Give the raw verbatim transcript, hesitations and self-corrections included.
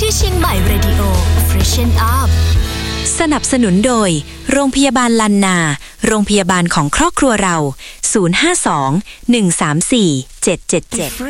ที่เชียงใหม่ Radio Freshen Up สนับสนุนโดยโรงพยาบาลลันนาโรงพยาบาลของครอบครัวเราศูนย์ ห้า สอง หนึ่ง สาม สี่ เจ็ด เจ็ด เจ็ด